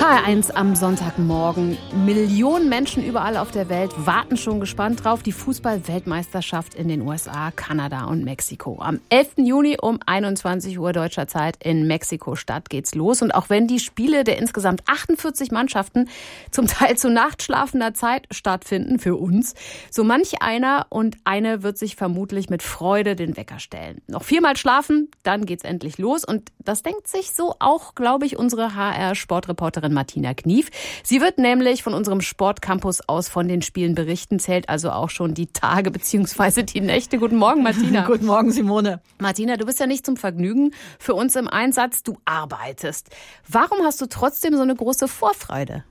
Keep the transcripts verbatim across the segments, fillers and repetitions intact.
H R eins am Sonntagmorgen. Millionen Menschen überall auf der Welt warten schon gespannt drauf. Die Fußball-Weltmeisterschaft in den U S A, Kanada und Mexiko. Am elften Juni um einundzwanzig Uhr deutscher Zeit in Mexiko-Stadt geht's los. Und auch wenn die Spiele der insgesamt achtundvierzig Mannschaften zum Teil zu nachtschlafender Zeit stattfinden, für uns, so manch einer und eine wird sich vermutlich mit Freude den Wecker stellen. Noch viermal schlafen, dann geht's endlich los. Und das denkt sich so auch, glaube ich, unsere H R-Sportreporterin Martina Knief. Sie wird nämlich von unserem Sportcampus aus von den Spielen berichten, zählt also auch schon die Tage bzw. die Nächte. Guten Morgen, Martina. Guten Morgen, Simone. Martina, du bist ja nicht zum Vergnügen für uns im Einsatz, du arbeitest. Warum hast du trotzdem so eine große Vorfreude?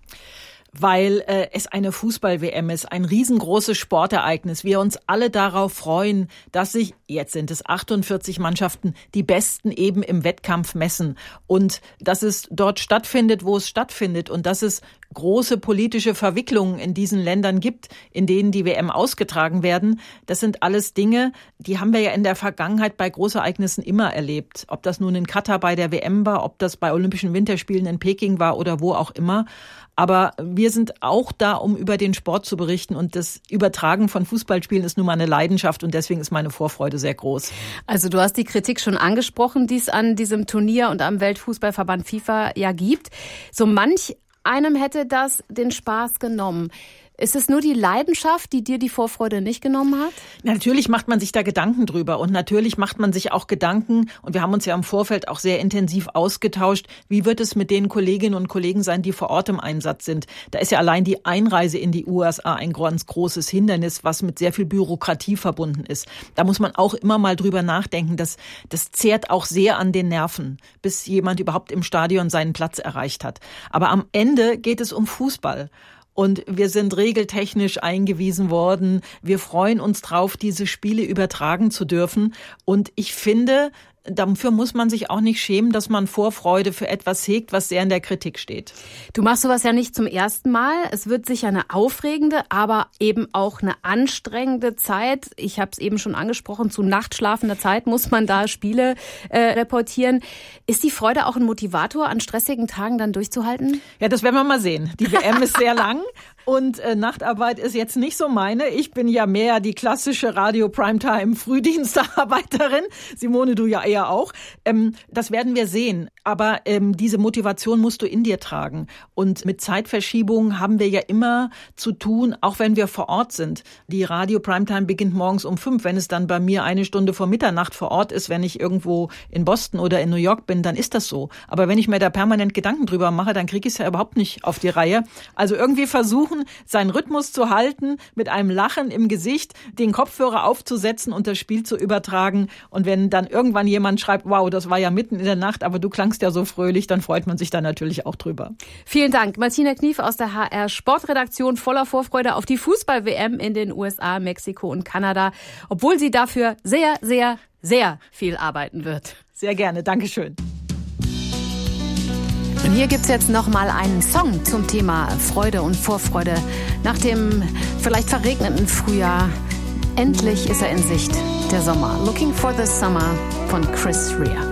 Weil äh, es eine Fußball-W M ist, ein riesengroßes Sportereignis. Wir uns alle darauf freuen, dass sich, jetzt sind es achtundvierzig Mannschaften, die Besten eben im Wettkampf messen. Und dass es dort stattfindet, wo es stattfindet. Und dass es große politische Verwicklungen in diesen Ländern gibt, in denen die W M ausgetragen werden. Das sind alles Dinge, die haben wir ja in der Vergangenheit bei Großereignissen immer erlebt. Ob das nun in Katar bei der W M war, ob das bei Olympischen Winterspielen in Peking war oder wo auch immer. Aber wir sind auch da, um über den Sport zu berichten. Und das Übertragen von Fußballspielen ist nun mal eine Leidenschaft. Und deswegen ist meine Vorfreude sehr groß. Also du hast die Kritik schon angesprochen, die es an diesem Turnier und am Weltfußballverband FIFA ja gibt. So manch einem hätte das den Spaß genommen. Ist es nur die Leidenschaft, die dir die Vorfreude nicht genommen hat? Natürlich macht man sich da Gedanken drüber und natürlich macht man sich auch Gedanken, und wir haben uns ja im Vorfeld auch sehr intensiv ausgetauscht, wie wird es mit den Kolleginnen und Kollegen sein, die vor Ort im Einsatz sind. Da ist ja allein die Einreise in die U S A ein ganz großes Hindernis, was mit sehr viel Bürokratie verbunden ist. Da muss man auch immer mal drüber nachdenken, dass das zehrt auch sehr an den Nerven, bis jemand überhaupt im Stadion seinen Platz erreicht hat. Aber am Ende geht es um Fußball. Und wir sind regeltechnisch eingewiesen worden. Wir freuen uns drauf, diese Spiele übertragen zu dürfen. Und ich finde, dafür muss man sich auch nicht schämen, dass man Vorfreude für etwas hegt, was sehr in der Kritik steht. Du machst sowas ja nicht zum ersten Mal. Es wird sicher eine aufregende, aber eben auch eine anstrengende Zeit. Ich habe es eben schon angesprochen, zu nachtschlafender Zeit muss man da Spiele äh, reportieren. Ist die Freude auch ein Motivator, an stressigen Tagen dann durchzuhalten? Ja, das werden wir mal sehen. Die W M ist sehr lang. Und äh, Nachtarbeit ist jetzt nicht so meine. Ich bin ja mehr die klassische Radio-Primetime-Frühdienstarbeiterin. Simone, du ja eher auch. Ähm, das werden wir sehen. Aber ähm, diese Motivation musst du in dir tragen. Und mit Zeitverschiebungen haben wir ja immer zu tun, auch wenn wir vor Ort sind. Die Radio-Primetime beginnt morgens um fünf. Wenn es dann bei mir eine Stunde vor Mitternacht vor Ort ist, wenn ich irgendwo in Boston oder in New York bin, dann ist das so. Aber wenn ich mir da permanent Gedanken drüber mache, dann kriege ich es ja überhaupt nicht auf die Reihe. Also irgendwie versuchen, seinen Rhythmus zu halten, mit einem Lachen im Gesicht, den Kopfhörer aufzusetzen und das Spiel zu übertragen. Und wenn dann irgendwann jemand schreibt, wow, das war ja mitten in der Nacht, aber du klangst ja so fröhlich, dann freut man sich da natürlich auch drüber. Vielen Dank. Martina Knief aus der H R-Sportredaktion, voller Vorfreude auf die Fußball-W M in den U S A, Mexiko und Kanada, obwohl sie dafür sehr, sehr, sehr viel arbeiten wird. Sehr gerne. Dankeschön. Und hier gibt's jetzt noch mal einen Song zum Thema Freude und Vorfreude. Nach dem vielleicht verregneten Frühjahr, endlich ist er in Sicht, der Sommer. Looking for the Summer von Chris Rea.